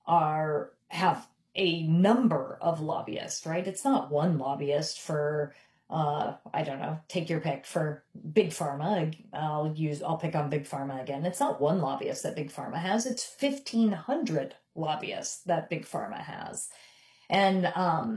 have a number of lobbyists, right? It's not one lobbyist for, I don't know, take your pick for Big Pharma. I'll pick on Big Pharma again. It's not one lobbyist that Big Pharma has. It's 1,500 lobbyists that Big Pharma has. And,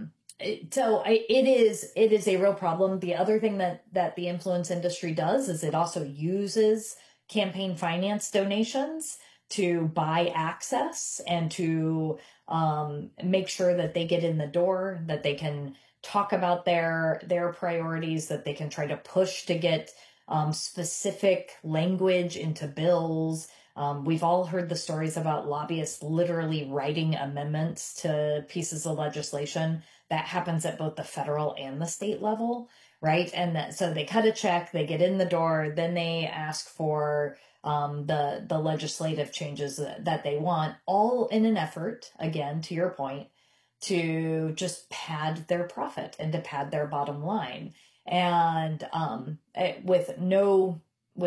it is a real problem. The other thing that the influence industry does is it also uses campaign finance donations to buy access and to make sure that they get in the door, that they can talk about their priorities, that they can try to push to get specific language into bills. We've all heard the stories about lobbyists literally writing amendments to pieces of legislation. That happens at both the federal and the state level, right? And so they cut a check, they get in the door, then they ask for the legislative changes that they want, all in an effort, again, to your point, to just pad their profit and to pad their bottom line. And with no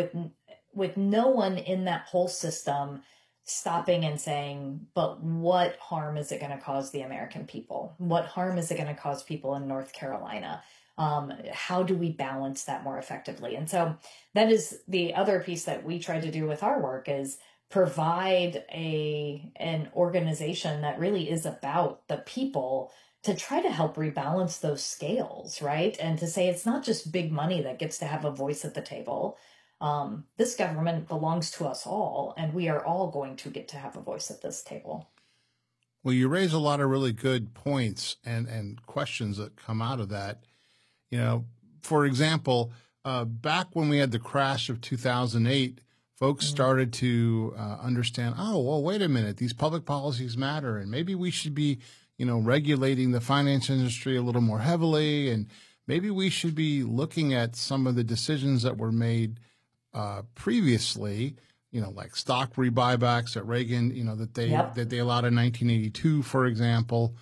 one in that whole system stopping and saying, but what harm is it going to cause the American people? What harm is it going to cause people in North Carolina? How do we balance that more effectively? And so that is the other piece that we try to do with our work, is provide an organization that really is about the people to try to help rebalance those scales, right? And to say it's not just big money that gets to have a voice at the table. This government belongs to us all, and we are all going to get to have a voice at this table. Well, you raise a lot of really good points and questions that come out of that. You know, for example, back when we had the crash of 2008, folks started to understand, oh, well, wait a minute, these public policies matter, and maybe we should be, regulating the finance industry a little more heavily, and maybe we should be looking at some of the decisions that were made previously, like stock rebuybacks at Reagan, that they allowed in 1982, for example,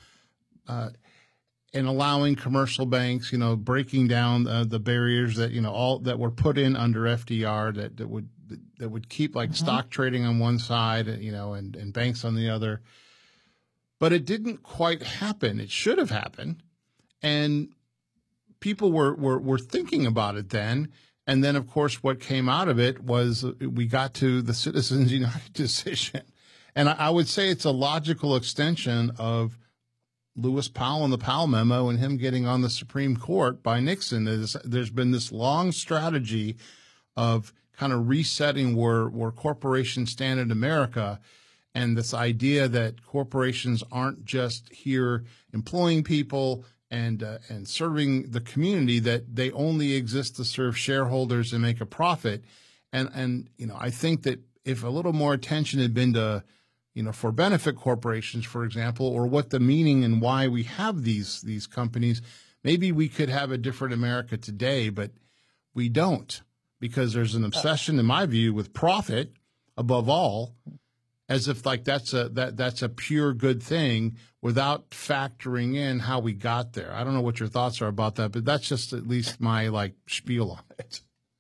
and allowing commercial banks, breaking down the barriers that all that were put in under FDR that would keep stock trading on one side, and banks on the other. But it didn't quite happen. It should have happened, and people were thinking about it then. And then, of course, what came out of it was we got to the Citizens United decision. And I would say it's a logical extension of Lewis Powell and the Powell memo and him getting on the Supreme Court by Nixon. There's been this long strategy of kind of resetting where corporations stand in America, and this idea that corporations aren't just here employing people and serving the community, that they only exist to serve shareholders and make a profit. And I think that if a little more attention had been to, for benefit corporations, for example, or what the meaning and why we have these companies, maybe we could have a different America today, but we don't, because there's an obsession, in my view, with profit above all, as if that's a pure good thing without factoring in how we got there. I don't know what your thoughts are about that, but that's just at least my spiel on it.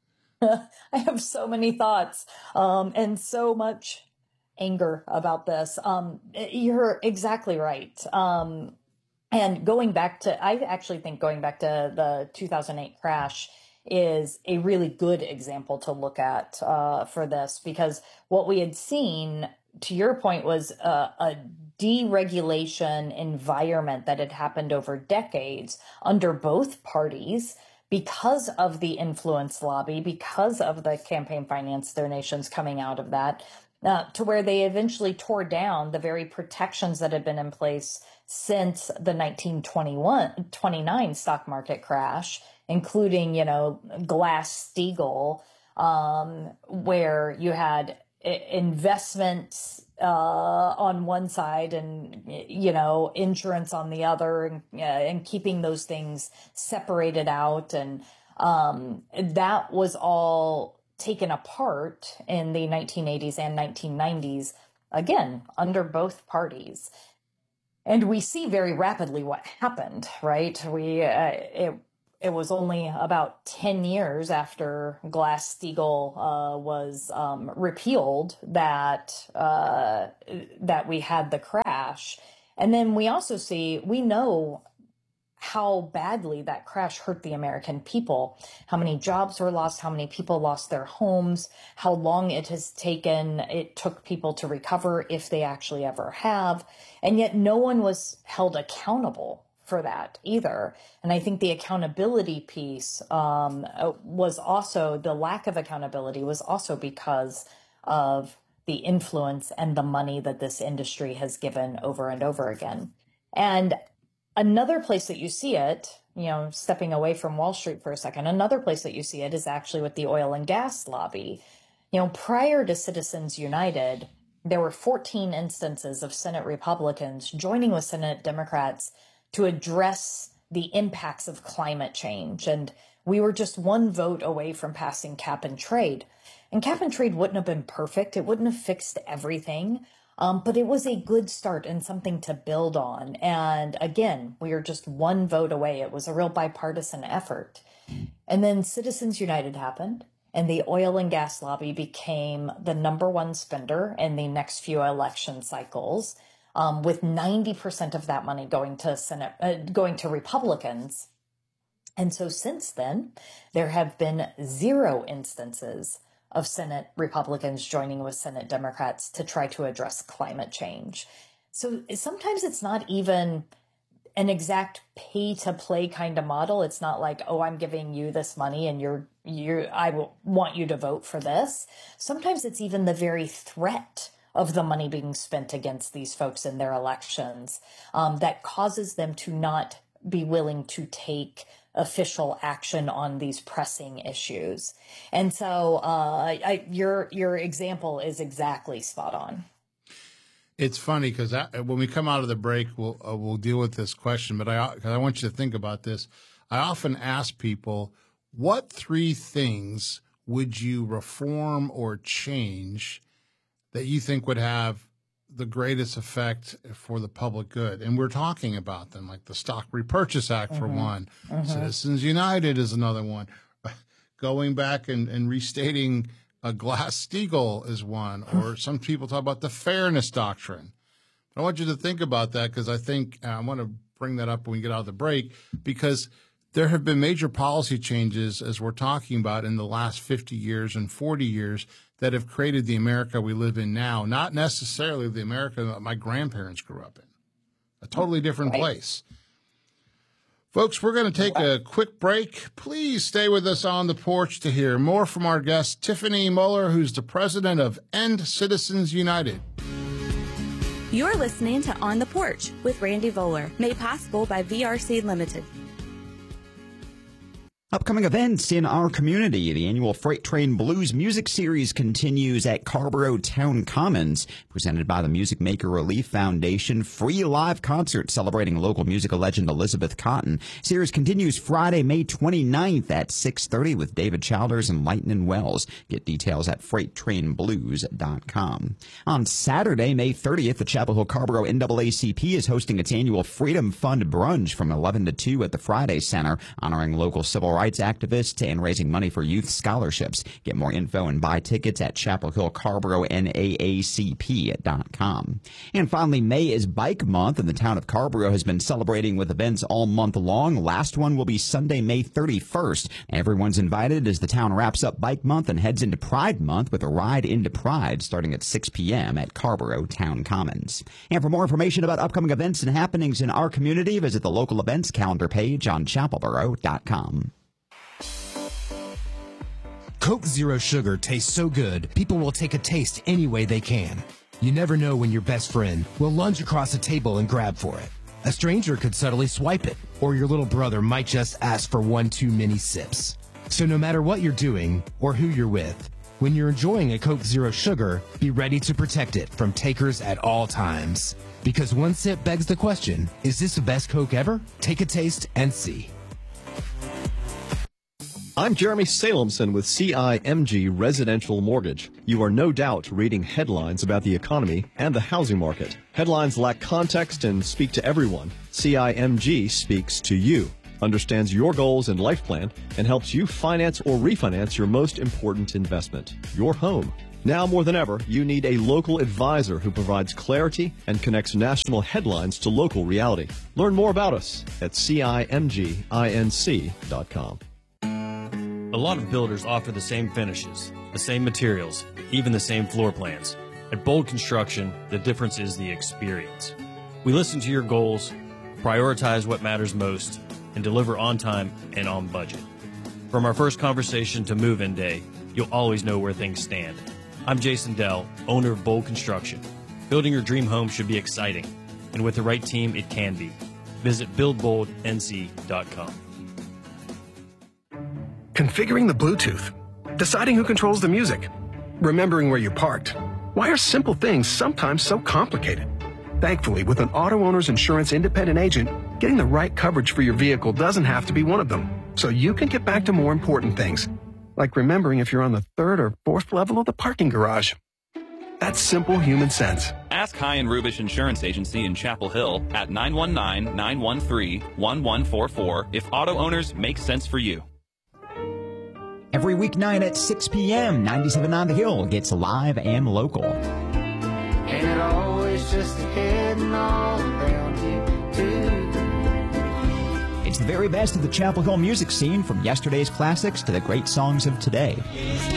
I have so many thoughts and so much anger about this. You're exactly right. And I actually think going back to the 2008 crash is a really good example to look at for this, because what we had seen, to your point, was a deregulation environment that had happened over decades under both parties because of the influence lobby, because of the campaign finance donations coming out of that, to where they eventually tore down the very protections that had been in place since the 1929 stock market crash, including, Glass-Steagall, where you had investments on one side and, insurance on the other, and keeping those things separated out. And that was all taken apart in the 1980s and 1990s, again, under both parties. And we see very rapidly what happened, right? It was only about 10 years after Glass-Steagall was repealed that we had the crash. crash. And then we know how badly that crash hurt the American people, how many jobs were lost, how many people lost their homes, how long it took people to recover if they actually ever have. And yet no one was held accountable for that either. And I think the accountability piece was also, the lack of accountability was also because of the influence and the money that this industry has given over and over again. And another place that you see it, stepping away from Wall Street for a second, another place that you see it is actually with the oil and gas lobby. Prior to Citizens United, there were 14 instances of Senate Republicans joining with Senate Democrats to address the impacts of climate change. And we were just one vote away from passing cap and trade. And cap and trade wouldn't have been perfect. It wouldn't have fixed everything. But it was a good start and something to build on. And again, we are just one vote away. It was a real bipartisan effort. And then Citizens United happened, and the oil and gas lobby became the number one spender in the next few election cycles, with 90% of that money going to Republicans. And so since then, there have been 0 instances of Senate Republicans joining with Senate Democrats to try to address climate change. So sometimes it's not even an exact pay to play kind of model. It's not like, oh, I'm giving you this money and I want you to vote for this. Sometimes it's even the very threat of the money being spent against these folks in their elections that causes them to not be willing to take official action on these pressing issues. And so your example is exactly spot on. It's funny because when we come out of the break, we'll deal with this question, but I want you to think about this. I often ask people, what 3 things would you reform or change that you think would have the greatest effect for the public good? And we're talking about them, like the Stock Repurchase Act for one. Citizens United is another one. Going back and restating a Glass-Steagall is one. Or some people talk about the Fairness Doctrine. I want you to think about that because I think I want to bring that up when we get out of the break, because there have been major policy changes, as we're talking about, in the last 50 years and 40 years that have created the America we live in now, not necessarily the America that my grandparents grew up in, a totally different place. Folks, we're going to take a quick break. Please stay with us on the porch to hear more from our guest, Tiffany Muller, who's the president of End Citizens United. You're listening to On the Porch with Randy Voller, made possible by VRC Limited. Upcoming events in our community. The annual Freight Train Blues Music Series continues at Carrboro Town Commons, presented by the Music Maker Relief Foundation. Free live concert celebrating local musical legend Elizabeth Cotten. Series continues Friday, May 29th at 6:30 with David Childers and Lightnin' Wells. Get details at freighttrainblues.com. On Saturday, May 30th, the Chapel Hill Carrboro NAACP is hosting its annual Freedom Fund Brunch from 11 to 2 at the Friday Center, honoring local civil rights activists and raising money for youth scholarships. Get more info and buy tickets at chapelhillcarrboroNAACP.com. And finally, May is Bike Month, and the town of Carrboro has been celebrating with events all month long. Last one will be Sunday, May 31st. Everyone's invited as the town wraps up Bike Month and heads into Pride Month with a ride into Pride starting at 6 p.m. at Carrboro Town Commons. And for more information about upcoming events and happenings in our community, visit the local events calendar page on chapelboro.com. Coke Zero Sugar tastes so good, people will take a taste any way they can. You never know when your best friend will lunge across a table and grab for it. A stranger could subtly swipe it, or your little brother might just ask for one too many sips. So no matter what you're doing or who you're with, when you're enjoying a Coke Zero Sugar, be ready to protect it from takers at all times. Because one sip begs the question, is this the best Coke ever? Take a taste and see. I'm Jeremy Salemson with CIMG Residential Mortgage. You are no doubt reading headlines about the economy and the housing market. Headlines lack context and speak to everyone. CIMG speaks to you, understands your goals and life plan, and helps you finance or refinance your most important investment, your home. Now more than ever, you need a local advisor who provides clarity and connects national headlines to local reality. Learn more about us at CIMGINC.com. A lot of builders offer the same finishes, the same materials, even the same floor plans. At Bold Construction, the difference is the experience. We listen to your goals, prioritize what matters most, and deliver on time and on budget. From our first conversation to move-in day, you'll always know where things stand. I'm Jason Dell, owner of Bold Construction. Building your dream home should be exciting, and with the right team, it can be. Visit BuildBoldNC.com. Configuring the Bluetooth, deciding who controls the music, remembering where you parked. Why are simple things sometimes so complicated? Thankfully, with an auto owner's insurance independent agent, getting the right coverage for your vehicle doesn't have to be one of them, so you can get back to more important things, like remembering if you're on the 3rd or 4th level of the parking garage. That's simple human sense. Ask High and Rubish Insurance Agency in Chapel Hill at 919-913-1144 if auto owners make sense for you. Every weeknight at 6 p.m., 97 on the Hill gets live and local. And it always just ahead and all around you, too. It's the very best of the Chapel Hill music scene, from yesterday's classics to the great songs of today.